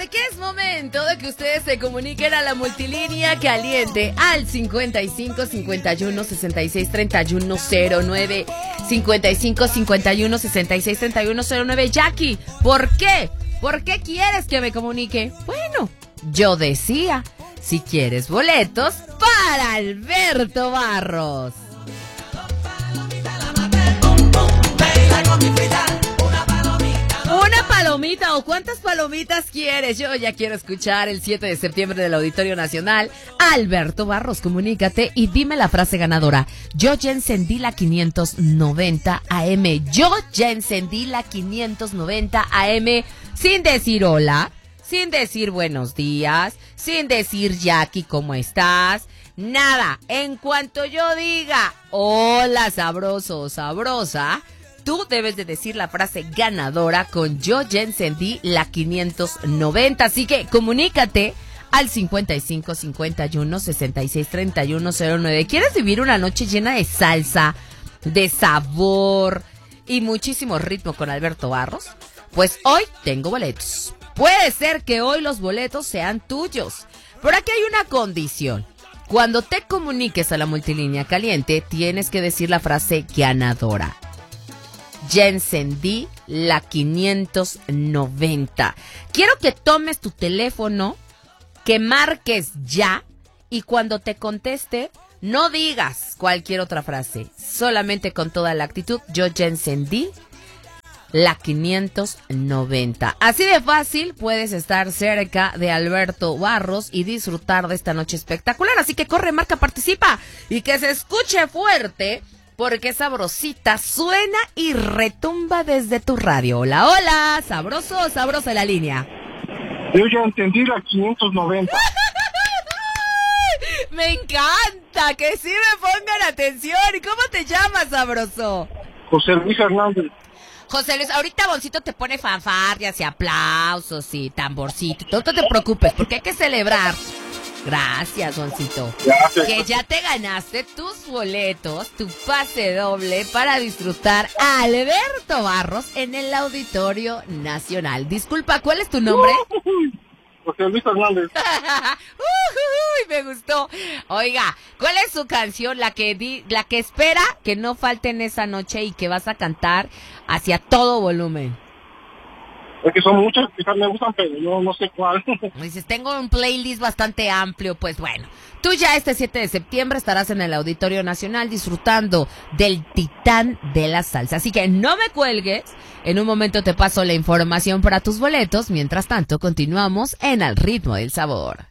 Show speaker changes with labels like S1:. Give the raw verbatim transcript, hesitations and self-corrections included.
S1: Porque es momento de que ustedes se comuniquen a la multilínea caliente al cincuenta y cinco, cincuenta y uno, sesenta y seis, treinta y uno, cero nueve. cincuenta y cinco, cincuenta y uno, sesenta y seis, treinta y uno, cero nueve. Jackie, ¿por qué? ¿Por qué quieres que me comunique? Bueno, yo decía, si quieres boletos para Alberto Barros. Una palomita, ¿o cuántas palomitas quieres? Yo ya quiero escuchar el siete de septiembre del Auditorio Nacional. Alberto Barros, comunícate y dime la frase ganadora. Yo ya encendí la quinientos noventa A M. Yo ya encendí la quinientos noventa A M sin decir hola, sin decir buenos días, sin decir Jackie, ¿cómo estás? Nada. En cuanto yo diga hola, sabroso o sabrosa, tú debes de decir la frase ganadora con yo ya encendí la quinientos noventa. Así que comunícate al cincuenta y cinco, cincuenta y uno, sesenta y seis, treinta y uno, cero nueve. ¿Quieres vivir una noche llena de salsa, de sabor y muchísimo ritmo con Alberto Barros? Pues hoy tengo boletos. Puede ser que hoy los boletos sean tuyos, pero aquí hay una condición. Cuando te comuniques a la multilínea caliente, tienes que decir la frase ganadora. Ya encendí la quinientos noventa. Quiero que tomes tu teléfono, que marques ya, y cuando te conteste, no digas cualquier otra frase. Solamente con toda la actitud, yo ya encendí la quinientos noventa. Así de fácil puedes estar cerca de Alberto Barros y disfrutar de esta noche espectacular. Así que corre, marca, participa y que se escuche fuerte. Porque sabrosita suena y retumba desde tu radio. Hola, hola, sabroso o sabrosa la línea.
S2: Yo ya entendí la quinientos noventa.
S1: Me encanta, que sí me pongan atención. ¿Y cómo te llamas, sabroso?
S2: José Luis Hernández.
S1: José Luis, ahorita Boncito te pone fanfarrias y aplausos y tamborcito. No te preocupes, porque hay que celebrar. Gracias, Boncito.
S2: Gracias.
S1: Que ya te ganaste tus boletos, tu pase doble para disfrutar a Alberto Barros en el Auditorio Nacional. Disculpa, ¿cuál es tu nombre?
S2: Uh-huh. José Luis Hernández.
S1: Uy, me gustó. Oiga, ¿cuál es su canción? La que di, la que espera que no falte en esa noche y que vas a cantar hacia todo volumen.
S2: Es que son muchas, quizás me gustan, pero yo no sé cuál.
S1: Dices, tengo un playlist bastante amplio. Pues bueno, tú ya este siete de septiembre estarás en el Auditorio Nacional disfrutando del titán de la salsa. Así que no me cuelgues. En un momento te paso la información para tus boletos. Mientras tanto, continuamos en Al Ritmo del Sabor.